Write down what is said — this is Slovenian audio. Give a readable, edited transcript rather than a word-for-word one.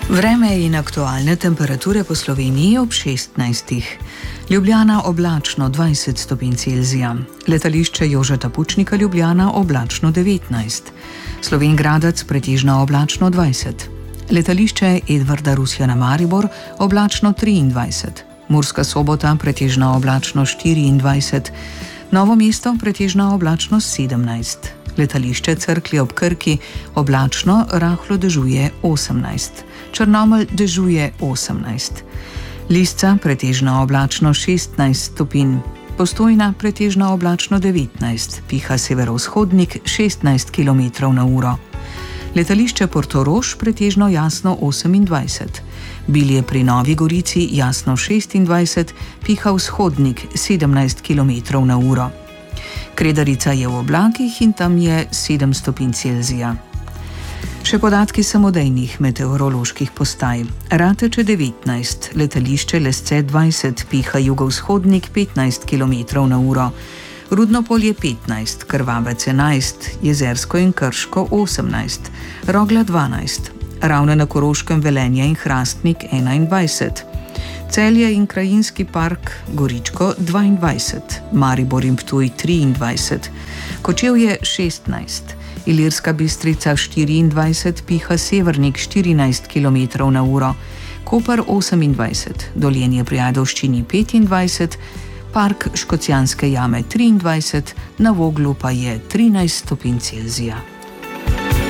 Vreme in aktualne temperature po Sloveniji ob 16. Ljubljana oblačno 20 stopinj Celzija, letališče Jožeta Pučnika Ljubljana oblačno 19, Slovenj Gradec pretežno oblačno 20, letališče Edvarda Rusjana Maribor oblačno 23, Murska Sobota pretežno oblačno 24, Novo mesto pretežno oblačno 17, letališče Cerklje ob Krki oblačno rahlo dežuje 18, Črnomelj dežuje 18, Lisca pretežno oblačno 16 stopinj, Postojna pretežno oblačno 19, piha severovzhodnik 16 km/h, letališče Portorož pretežno jasno 28, Bilje pri Novi Gorici jasno 26, piha vzhodnik 17 km/h. Kredarica je v oblakih in tam je 7 stopinj Celzija. Še podatki samodejnih meteoroloških postaj. Rateče 19, letališče Lesce 20, piha jugovzhodnik 15 km/h, Rudnopolje 15, Krvavec 11, Jezersko in Krško 18, Rogla 12, Ravne na Koroškem, Velenje in Hrastnik 21, Celje in Krajinski park Goričko 22, Maribor in Ptuj 23, Kočevje 16, Ilirska Bistrica 24, piha severnik 14 km/h, Koper 28, Dolenje pri Ajdovščini 25, Park Škocjanske jame 23, na Voglu pa je 13 stopinj Celzija.